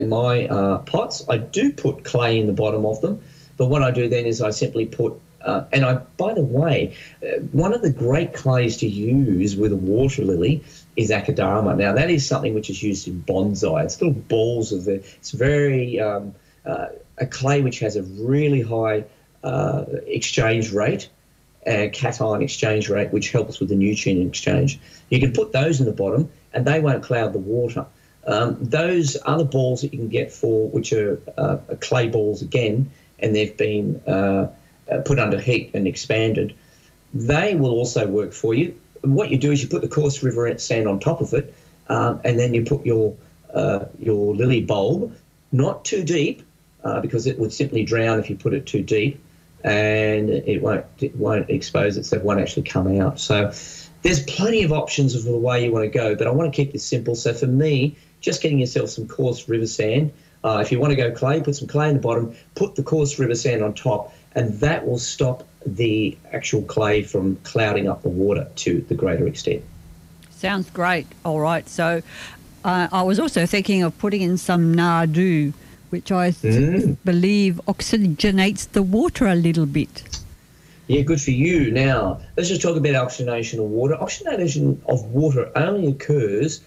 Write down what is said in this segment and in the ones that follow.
my pots, I do put clay in the bottom of them. But what I do then is I simply put, by the way, one of the great clays to use with a water lily is Akadama. Now, that is something which is used in bonsai. It's little balls of it's very, a clay which has a really high exchange rate, cation exchange rate, which helps with the nutrient exchange. You can put those in the bottom and they won't cloud the water. Those other balls that you can get which are clay balls again, and they've been put under heat and expanded, they will also work for you. What you do is you put the coarse river sand on top of it, and then you put your lily bulb, not too deep, because it would simply drown if you put it too deep, and it won't expose itself, won't actually come out. So there's plenty of options of the way you want to go, but I want to keep this simple. So for me, just getting yourself some coarse river sand. If you want to go clay, put some clay in the bottom, put the coarse river sand on top, and that will stop the actual clay from clouding up the water to the greater extent. Sounds great. All right. So I was also thinking of putting in some nardoo, which I believe oxygenates the water a little bit. Yeah, good for you. Now, let's just talk about oxygenation of water. Oxygenation of water only occurs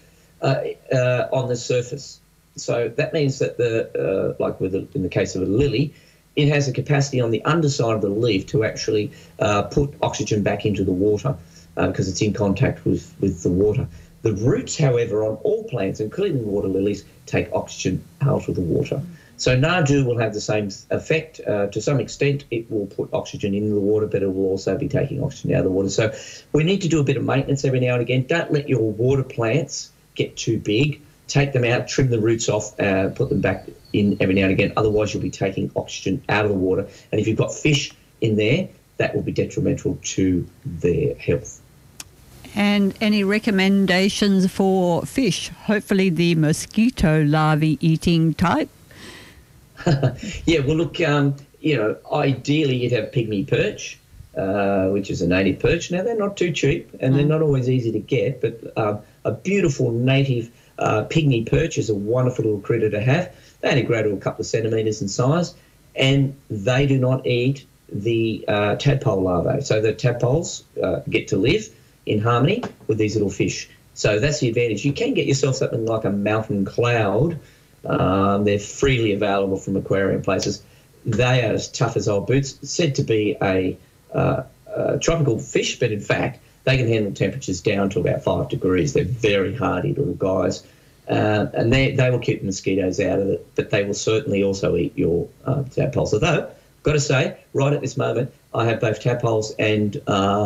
on the surface. So that means that in the case of a lily, it has a capacity on the underside of the leaf to actually put oxygen back into the water because it's in contact with the water. The roots, however, on all plants, including water lilies, take oxygen out of the water. So nardoo will have the same effect. To some extent, it will put oxygen into the water, but it will also be taking oxygen out of the water. So we need to do a bit of maintenance every now and again. Don't let your water plants get too big. Take them out, trim the roots off, put them back in every now and again. Otherwise, you'll be taking oxygen out of the water. And if you've got fish in there, that will be detrimental to their health. And any recommendations for fish? Hopefully the mosquito larvae eating type? Yeah, well, look, ideally you'd have pygmy perch, which is a native perch. Now, they're not too cheap and they're not always easy to get, but a beautiful native pygmy perch is a wonderful little critter to have. They only grow to a couple of centimetres in size, and they do not eat the tadpole larvae. So the tadpoles get to live in harmony with these little fish. So that's the advantage. You can get yourself something like a mountain cloud. They're freely available from aquarium places. They are as tough as old boots. It's said to be a tropical fish, but in fact, they can handle temperatures down to about 5 degrees. They're very hardy little guys. And they will keep the mosquitoes out of it, but they will certainly also eat your tadpoles. Although, got to say, right at this moment, I have both tadpoles and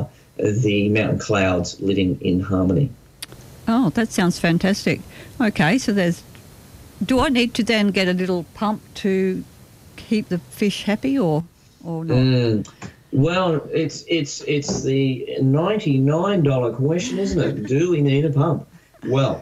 the mountain clouds living in harmony. Oh, that sounds fantastic. Okay, so do I need to then get a little pump to keep the fish happy or not? Well, it's the $99 question, isn't it? Do we need a pump? Well,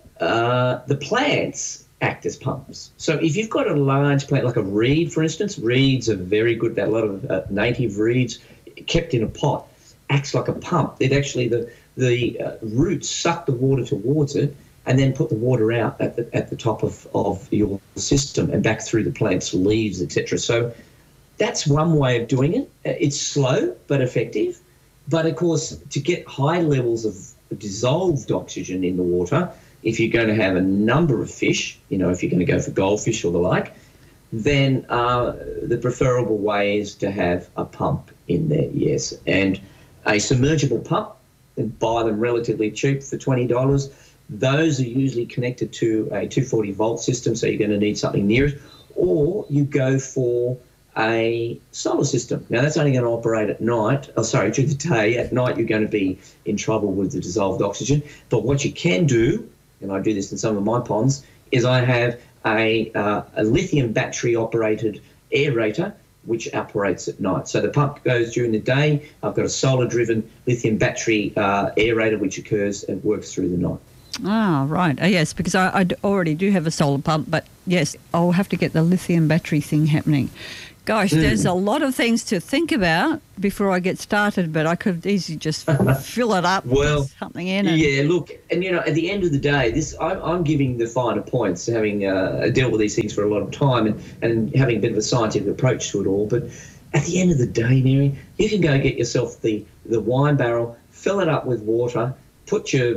the plants act as pumps. So if you've got a large plant, like a reed, for instance, reeds are very good. A lot of native reeds kept in a pot acts like a pump. It actually, the roots suck the water towards it and then put the water out at the top of your system and back through the plant's leaves, etc. So that's one way of doing it. It's slow but effective. But, of course, to get high levels of dissolved oxygen in the water, if you're going to have a number of fish, if you're going to go for goldfish or the like, then the preferable way is to have a pump in there, yes. And a submergible pump, and buy them relatively cheap for $20. Those are usually connected to a 240-volt system, so you're going to need something near it. Or you go for a solar system. Now, that's only going to operate at night. During the day. At night, you're going to be in trouble with the dissolved oxygen. But what you can do, and I do this in some of my ponds, is I have a lithium battery-operated aerator which operates at night. So the pump goes during the day. I've got a solar-driven lithium battery aerator which occurs and works through the night. Ah, right. Yes, because I already do have a solar pump, but yes, I'll have to get the lithium battery thing happening. Gosh, there's a lot of things to think about before I get started, but I could easily just fill it up with something in it. Yeah, look, and, at the end of the day, I'm giving the finer points, having dealt with these things for a lot of time and having a bit of a scientific approach to it all. But at the end of the day, Mary, you can go get yourself the wine barrel, fill it up with water, put your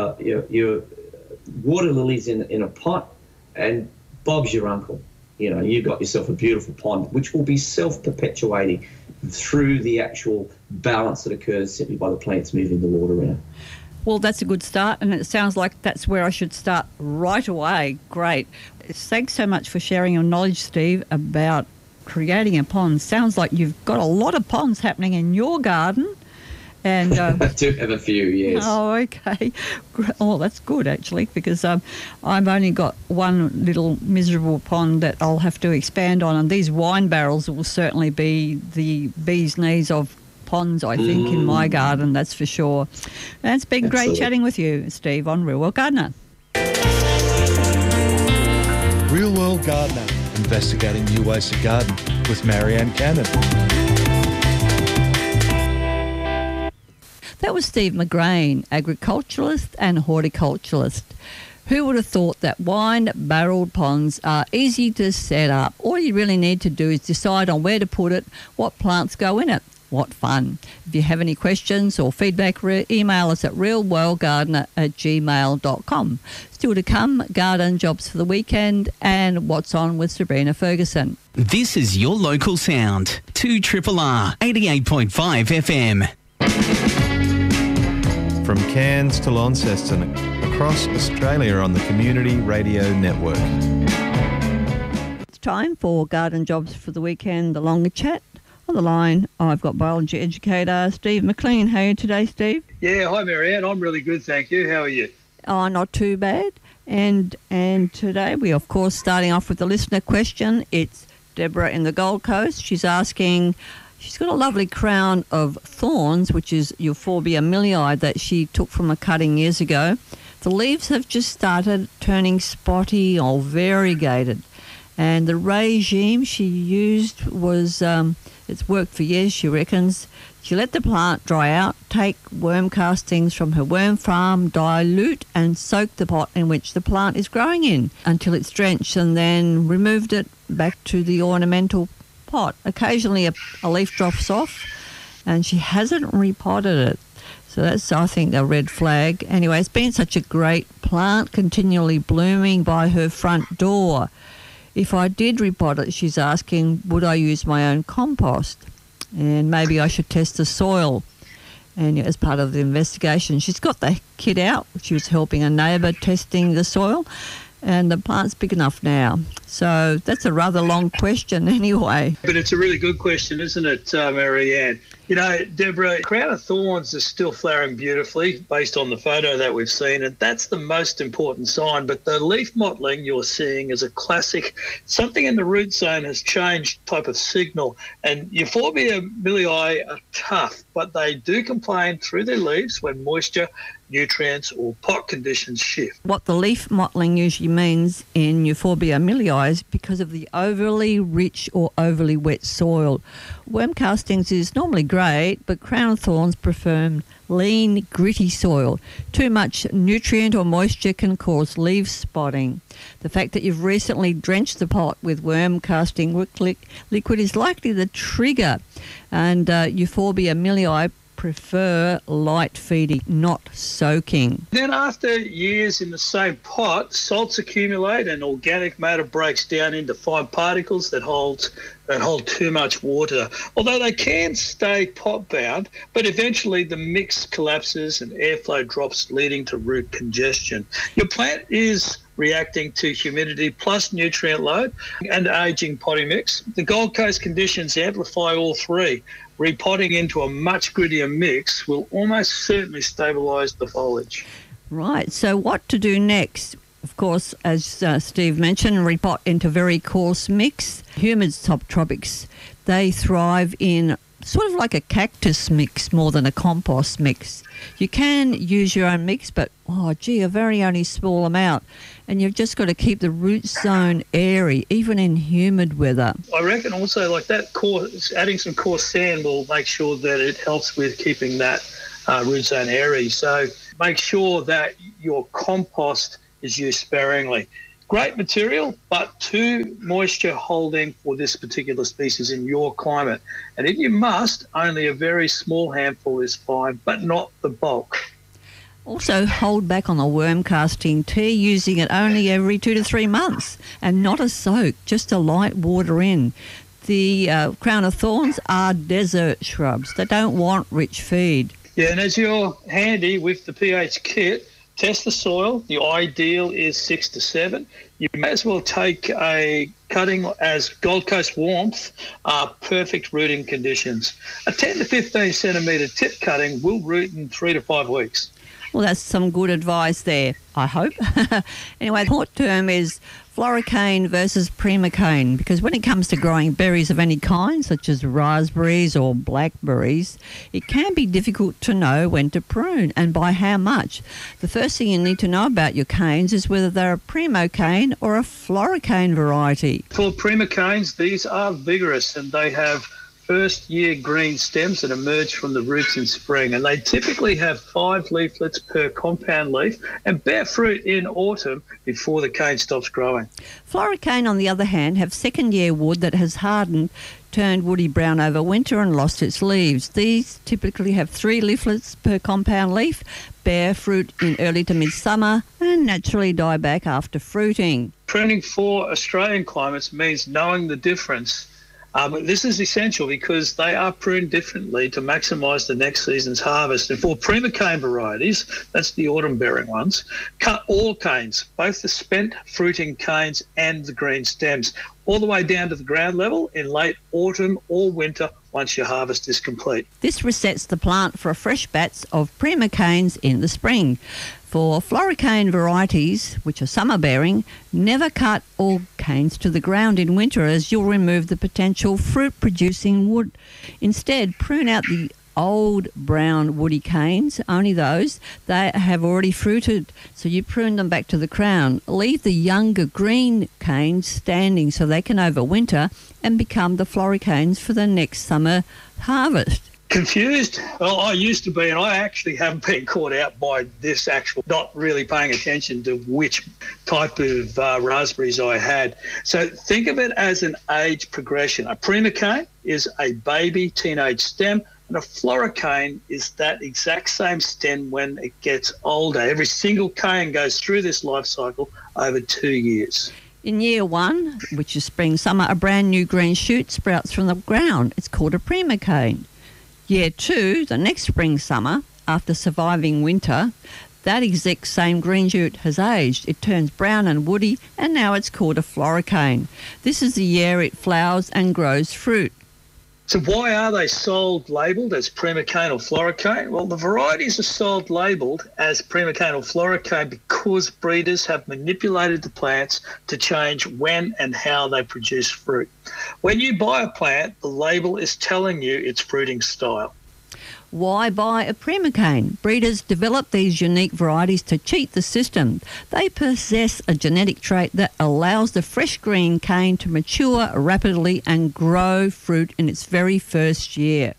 water lilies in a pot, and Bob's your uncle. You've got yourself a beautiful pond, which will be self-perpetuating through the actual balance that occurs simply by the plants moving the water around. Well, that's a good start, and it sounds like that's where I should start right away. Great. Thanks so much for sharing your knowledge, Steve, about creating a pond. Sounds like you've got a lot of ponds happening in your garden. And I do have a few, yes. Oh, okay. Oh, that's good, actually, because I've only got one little miserable pond that I'll have to expand on, and these wine barrels will certainly be the bee's knees of ponds, I think, in my garden, that's for sure. And it's been great chatting with you, Steve, on Real World Gardener. Real World Gardener, investigating new ways to garden with Marianne Cannon. That was Steve McGrain, agriculturalist and horticulturalist. Who would have thought that wine-barreled ponds are easy to set up? All you really need to do is decide on where to put it, what plants go in it. What fun. If you have any questions or feedback, email us at realworldgardener@gmail.com. Still to come, garden jobs for the weekend and what's on with Sabrina Ferguson. This is your local sound, 2RRR 88.5 FM. From Cairns to Launceston, across Australia on the Community Radio Network. It's time for Garden Jobs for the Weekend, the longer chat. On the line, I've got biology educator Steve McLean. How are you today, Steve? Yeah, hi Marianne. I'm really good, thank you. How are you? Oh, not too bad. And today we, of course, starting off with the listener question. It's Deborah in the Gold Coast. She's asking... She's got a lovely crown of thorns, which is Euphorbia millii, that she took from a cutting years ago. The leaves have just started turning spotty or variegated. And the regime she used was, it's worked for years, she reckons. She let the plant dry out, take worm castings from her worm farm, dilute and soak the pot in which the plant is growing in until it's drenched, and then removed it back to the ornamental pot. Occasionally a leaf drops off, and she hasn't repotted it. So that's, I think, a red flag. Anyway, it's been such a great plant, continually blooming by her front door. If I did repot it, she's asking, would I use my own compost? And maybe I should test the soil. And as part of the investigation, she's got the kit out. She was helping a neighbour testing the soil, and the plant's big enough now. So that's a rather long question anyway. But it's a really good question, isn't it, Marianne? Deborah, crown of thorns is still flowering beautifully based on the photo that we've seen, and that's the most important sign. But the leaf mottling you're seeing is a classic, something in the root zone has changed type of signal. And Euphorbia millii are tough, but they do complain through their leaves when moisture, nutrients or pot conditions shift. What the leaf mottling usually means in Euphorbia millii is because of the overly rich or overly wet soil. Worm castings is normally great, but crown of thorns prefer lean, gritty soil. Too much nutrient or moisture can cause leaf spotting. The fact that you've recently drenched the pot with worm casting liquid is likely the trigger, and Euphorbia millii prefer light feeding, not soaking. Then after years in the same pot, salts accumulate and organic matter breaks down into fine particles that hold too much water. Although they can stay pot bound, but eventually the mix collapses and airflow drops, leading to root congestion. Your plant is reacting to humidity plus nutrient load and aging potting mix. The Gold Coast conditions amplify all three. Repotting into a much grittier mix will almost certainly stabilise the foliage. Right, so what to do next? Of course, as Steve mentioned, repot into very coarse mix. Humid subtropics, they thrive in sort of like a cactus mix more than a compost mix. You can use your own mix, but, a very only small amount. And you've just got to keep the root zone airy, even in humid weather. I reckon also like that adding some coarse sand will make sure that it helps with keeping that root zone airy. So make sure that your compost is used sparingly. Great material, but too moisture holding for this particular species in your climate. And if you must, only a very small handful is fine, but not the bulk. Also, hold back on the worm casting tea, using it only every 2 to 3 months, and not a soak, just a light water in. The crown of thorns are desert shrubs. They don't want rich feed. Yeah, and as you're handy with the pH kit, test the soil. The ideal is 6 to 7. You may as well take a cutting as Gold Coast Warmth are perfect rooting conditions. A 10 to 15 centimetre tip cutting will root in 3 to 5 weeks. Well, that's some good advice there, I hope. Anyway, the short term is Floricane versus Primocane, because when it comes to growing berries of any kind, such as raspberries or blackberries, it can be difficult to know when to prune and by how much. The first thing you need to know about your canes is whether they're a Primocane or a Floricane variety. For Primocanes, these are vigorous and they have first-year green stems that emerge from the roots in spring, and they typically have 5 leaflets per compound leaf and bear fruit in autumn before the cane stops growing. Floricane, on the other hand, have second-year wood that has hardened, turned woody brown over winter and lost its leaves. These typically have 3 leaflets per compound leaf, bear fruit in early to midsummer, and naturally die back after fruiting. Pruning for Australian climates means knowing the difference. This is essential because they are pruned differently to maximise the next season's harvest. And for Primocane varieties, that's the autumn-bearing ones, cut all canes, both the spent fruiting canes and the green stems, all the way down to the ground level in late autumn or winter once your harvest is complete. This resets the plant for a fresh batch of Primocanes in the spring. For Floricane varieties, which are summer-bearing, never cut all canes to the ground in winter, as you'll remove the potential fruit-producing wood. Instead, prune out the old brown woody canes, only those that have already fruited, so you prune them back to the crown. Leave the younger green canes standing so they can overwinter and become the Floricanes for the next summer harvest. Confused? Well, I used to be, and I actually haven't been caught out by this actual not really paying attention to which type of raspberries I had. So think of it as an age progression. A Primocane is a baby teenage stem, and a Floricane is that exact same stem when it gets older. Every single cane goes through this life cycle over 2 years. In year 1, which is spring-summer, a brand new green shoot sprouts from the ground. It's called a Primocane. Year 2, the next spring-summer, after surviving winter, that exact same green shoot has aged. It turns brown and woody, and now it's called a Floricane. This is the year it flowers and grows fruit. So why are they sold labelled as Primocane or Floricane? Well, the varieties are sold labelled as Primocane or Floricane because breeders have manipulated the plants to change when and how they produce fruit. When you buy a plant, the label is telling you its fruiting style. Why buy a Primocane? Breeders develop these unique varieties to cheat the system. They possess a genetic trait that allows the fresh green cane to mature rapidly and grow fruit in its very first year.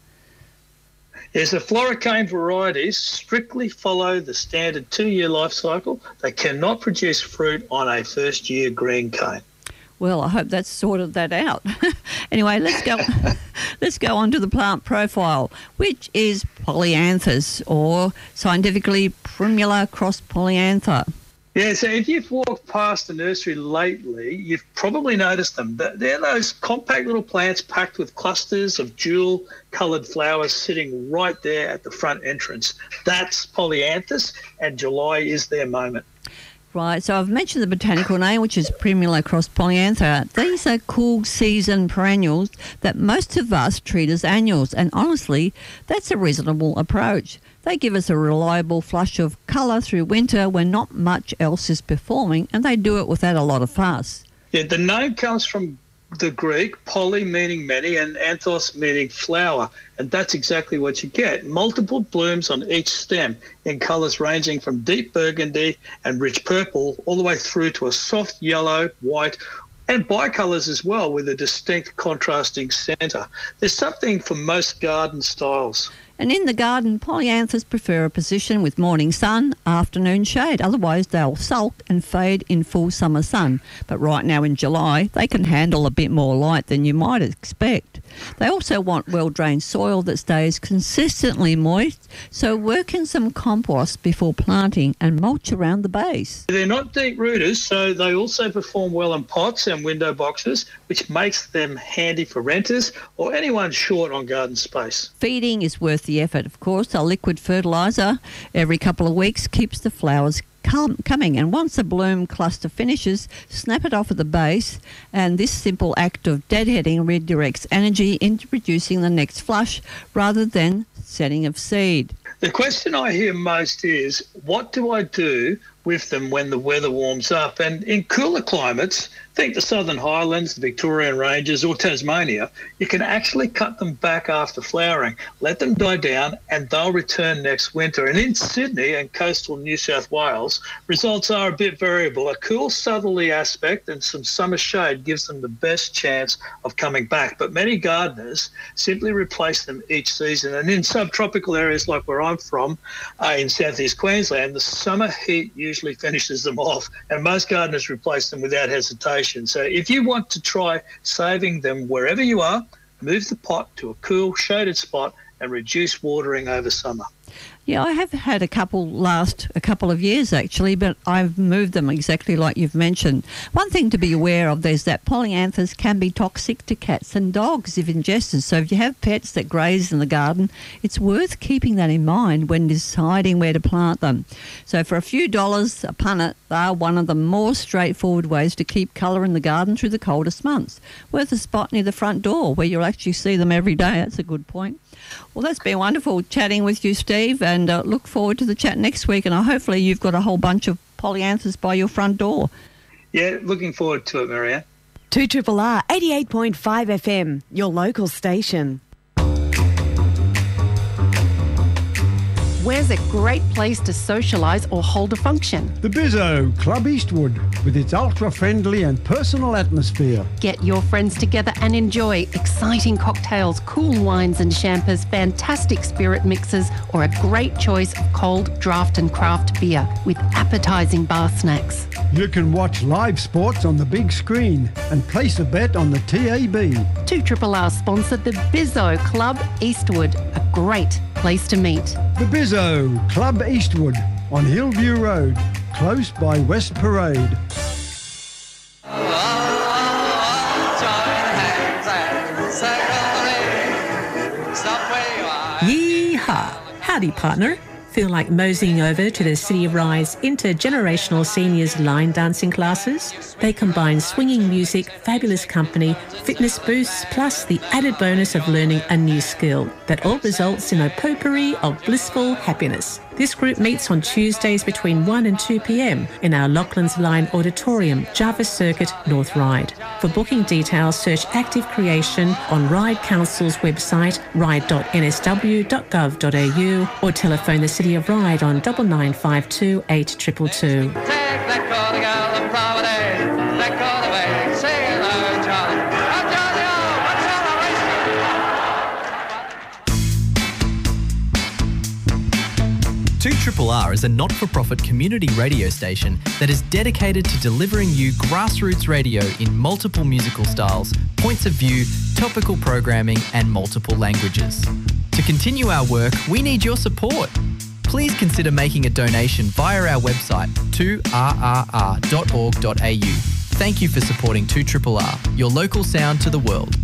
Yes, the Floricane varieties strictly follow the standard 2-year life cycle. They cannot produce fruit on a first-year green cane. Well, I hope that's sorted that out. Anyway, let's go on to the plant profile, which is Polyanthus, or scientifically Primula cross Polyantha. Yeah, so if you've walked past the nursery lately, you've probably noticed them. They're those compact little plants packed with clusters of jewel-coloured flowers sitting right there at the front entrance. That's Polyanthus, and July is their moment. Right, so I've mentioned the botanical name, which is Primula cross Polyantha. These are cool season perennials that most of us treat as annuals, and honestly, that's a reasonable approach. They give us a reliable flush of colour through winter when not much else is performing, and they do it without a lot of fuss. Yeah, the name comes from the Greek, poly meaning many and anthos meaning flower. And that's exactly what you get. Multiple blooms on each stem in colours ranging from deep burgundy and rich purple all the way through to a soft yellow, white, and bicolours as well, with a distinct contrasting centre. There's something for most garden styles. And in the garden, polyanthus prefer a position with morning sun, afternoon shade. Otherwise, they'll sulk and fade in full summer sun. But right now in July, they can handle a bit more light than you might expect. They also want well-drained soil that stays consistently moist, so work in some compost before planting and mulch around the base. They're not deep rooters, so they also perform well in pots and window boxes, which makes them handy for renters or anyone short on garden space. Feeding is worth the effort, of course. A liquid fertiliser every couple of weeks keeps the flowers coming, and once a bloom cluster finishes, snap it off at the base, and this simple act of deadheading redirects energy into producing the next flush rather than setting of seed. The question I hear most is, what do I do with them when the weather warms up? And in cooler climates, think the Southern Highlands, the Victorian Ranges or Tasmania, you can actually cut them back after flowering, let them die down, and they'll return next winter. And in Sydney and coastal New South Wales, results are a bit variable. A cool southerly aspect and some summer shade gives them the best chance of coming back. But many gardeners simply replace them each season. And in subtropical areas like where I'm from, in southeast Queensland, the summer heat usually finishes them off, and most gardeners replace them without hesitation. So if you want to try saving them wherever you are, move the pot to a cool, shaded spot and reduce watering over summer. Yeah, I have had a couple of years actually, but I've moved them exactly like you've mentioned. One thing to be aware of is that polyanthus can be toxic to cats and dogs if ingested. So if you have pets that graze in the garden, it's worth keeping that in mind when deciding where to plant them. So for a few dollars a punnet, they are one of the more straightforward ways to keep colour in the garden through the coldest months. Worth a spot near the front door where you'll actually see them every day. That's a good point. Well, that's been wonderful chatting with you, Steve, and look forward to the chat next week. And hopefully you've got a whole bunch of polyanthus by your front door. Yeah, looking forward to it, Marianne. 2RRR 88.5 FM, your local station. Where's a great place to socialise or hold a function? The Bizzo, Club Eastwood, with its ultra-friendly and personal atmosphere. Get your friends together and enjoy exciting cocktails, cool wines and champers, fantastic spirit mixes, or a great choice of cold draft and craft beer with appetising bar snacks. You can watch live sports on the big screen and place a bet on the TAB. 2RRR sponsored the Bizzo Club Eastwood, a great place to meet. The Bizzo, Club Eastwood, on Hillview Road, close by West Parade. Yeehaw! Howdy, partner. Feel like moseying over to the City of Rye's intergenerational seniors line dancing classes? They combine swinging music, fabulous company, fitness boosts, plus the added bonus of learning a new skill that all results in a potpourri of blissful happiness. This group meets on Tuesdays between 1 and 2 p.m. in our Lachlan's Line Auditorium, Jarvis Circuit, North Ryde. For booking details, search Active Creation on Ryde Council's website, ryde.nsw.gov.au, or telephone the City of Ryde on 9952 8222. Take that corner, girl, and Friday. That corner, baby. Sing it loud, Charlie. Oh, Charlie, oh, what's that on 2RRR is a not-for-profit community radio station that is dedicated to delivering you grassroots radio in multiple musical styles, points of view, topical programming and multiple languages. To continue our work, we need your support. Please consider making a donation via our website 2rrr.org.au. Thank you for supporting 2RRR, your local sound to the world.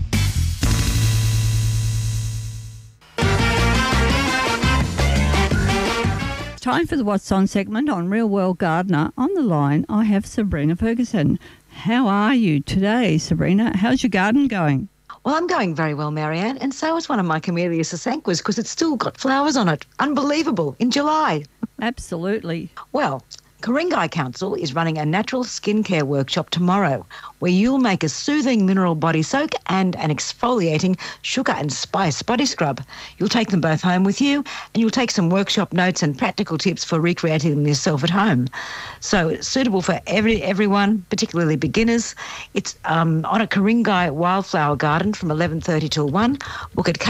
Time for the What's On segment on Real World Gardener. On the line, I have Sabrina Ferguson. How are you today, Sabrina? How's your garden going? Well, I'm going very well, Marianne, and so is one of my Camellia sasanquas because it's still got flowers on it. Unbelievable, in July. Absolutely. Well, Ku-ring-gai Council is running a natural skincare workshop tomorrow where you'll make a soothing mineral body soak and an exfoliating sugar and spice body scrub. You'll take them both home with you and you'll take some workshop notes and practical tips for recreating them yourself at home. So it's suitable for everyone, particularly beginners. It's on a Ku-ring-gai wildflower garden from 11:30 till 1. Book at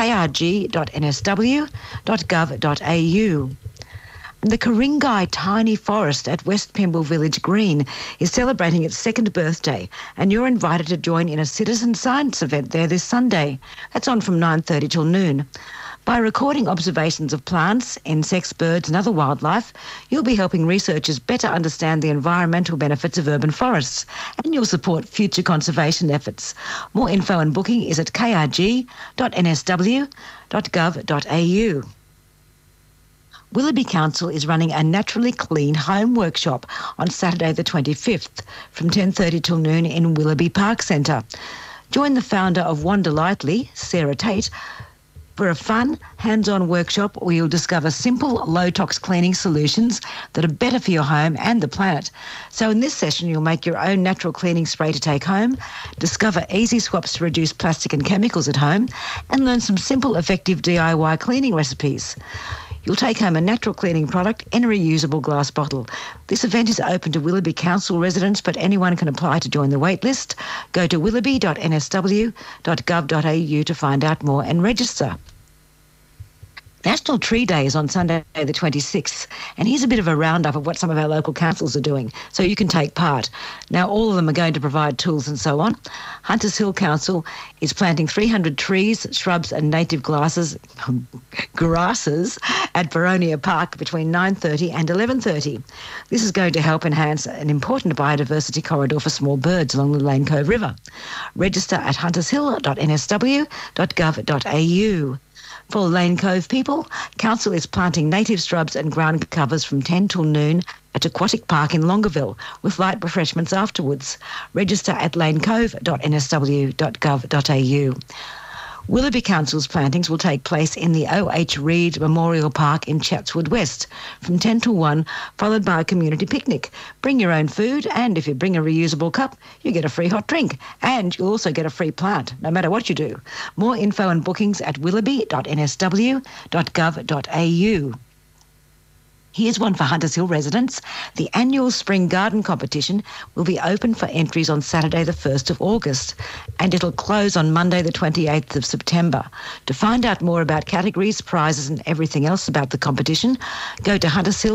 krg.nsw.gov.au. The Ku-ring-gai Tiny Forest at West Pymble Village Green is celebrating its 2nd birthday, and you're invited to join in a citizen science event there this Sunday. That's on from 9:30 till noon. By recording observations of plants, insects, birds and other wildlife, you'll be helping researchers better understand the environmental benefits of urban forests, and you'll support future conservation efforts. More info and booking is at krg.nsw.gov.au. Willoughby Council is running a Naturally Clean Home workshop on Saturday the 25th from 10:30 till noon in Willoughby Park Centre. Join the founder of Wander Lightly, Sarah Tate, for a fun, hands-on workshop where you'll discover simple, low-tox cleaning solutions that are better for your home and the planet. So in this session, you'll make your own natural cleaning spray to take home, discover easy swaps to reduce plastic and chemicals at home, and learn some simple, effective DIY cleaning recipes. You'll take home a natural cleaning product in a reusable glass bottle. This event is open to Willoughby Council residents, but anyone can apply to join the wait list. Go to willoughby.nsw.gov.au to find out more and register. National Tree Day is on Sunday the 26th, and here's a bit of a roundup of what some of our local councils are doing so you can take part. Now, all of them are going to provide tools and so on. Hunters Hill Council is planting 300 trees, shrubs and native grasses at Boronia Park between 9:30 and 11:30. This is going to help enhance an important biodiversity corridor for small birds along the Lane Cove River. Register at huntershill.nsw.gov.au. For Lane Cove people, Council is planting native shrubs and ground covers from 10 till noon at Aquatic Park in Longueville with light refreshments afterwards. Register at lanecove.nsw.gov.au. Willoughby Council's plantings will take place in the O.H. Reid Memorial Park in Chatswood West from 10 till 1, followed by a community picnic. Bring your own food, and if you bring a reusable cup, you get a free hot drink, and you'll also get a free plant, no matter what you do. More info and bookings at willoughby.nsw.gov.au. Here's one for Hunters Hill residents. The annual Spring Garden Competition will be open for entries on Saturday the 1st of August, and it'll close on Monday the 28th of September. To find out more about categories, prizes and everything else about the competition, go to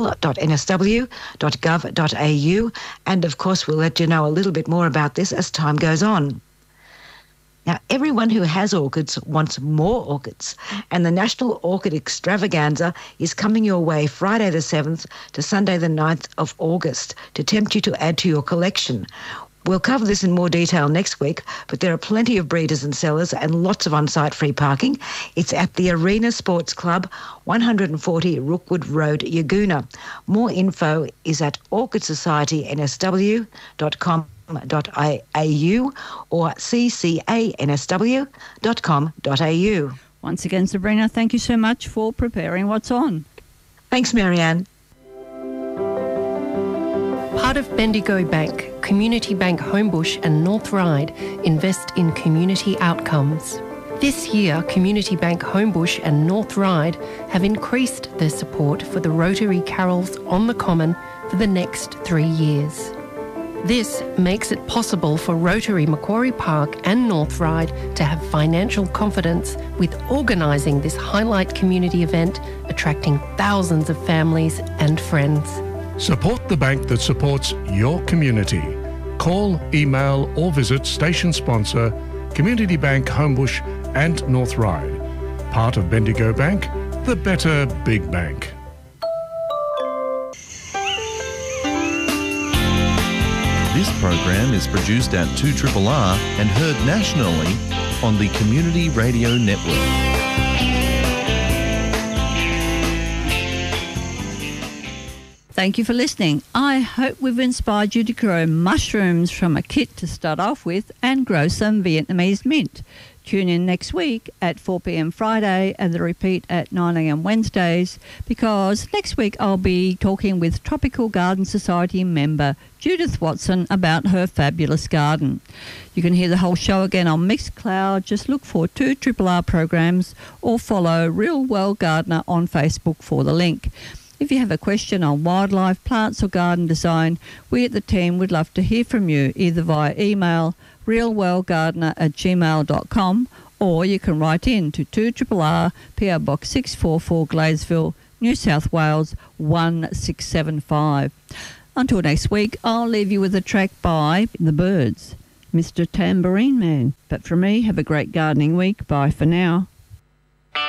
huntershill.nsw.gov.au, and of course we'll let you know a little bit more about this as time goes on. Now, everyone who has orchids wants more orchids, and the National Orchid Extravaganza is coming your way Friday the 7th to Sunday the 9th of August to tempt you to add to your collection. We'll cover this in more detail next week, but there are plenty of breeders and sellers and lots of on-site free parking. It's at the Arena Sports Club, 140 Rookwood Road, Yagoona. More info is at orchidsocietynsw.com.au or ccansw.com.au. Once again, Sabrina, thank you so much for preparing What's On. Thanks, Marianne. Part of Bendigo Bank, Community Bank Homebush and North Ryde invest in community outcomes. This year, Community Bank Homebush and North Ryde have increased their support for the Rotary Carols on the Common for the next 3 years. This makes it possible for Rotary Macquarie Park and North Ryde to have financial confidence with organising this highlight community event, attracting thousands of families and friends. Support the bank that supports your community. Call, email or visit station sponsor Community Bank Homebush and North Ryde. Part of Bendigo Bank, the better big bank. This program is produced at 2RRR and heard nationally on the Community Radio Network. Thank you for listening. I hope we've inspired you to grow mushrooms from a kit to start off with and grow some Vietnamese mint. Tune in next week at 4 p.m. Friday and the repeat at 9 a.m. Wednesdays, because next week I'll be talking with Tropical Garden Society member Judith Watson about her fabulous garden. You can hear the whole show again on Mixcloud. Just look for 2RRR programs or follow Real World Gardener on Facebook for the link. If you have a question on wildlife, plants or garden design, we at the team would love to hear from you, either via email realworldgardener@gmail.com, or you can write in to 2RRR PO Box 644 Gladesville, New South Wales 1675. Until next week, I'll leave you with a track by The Byrds, Mr. Tambourine Man. But for me, have a great gardening week. Bye for now.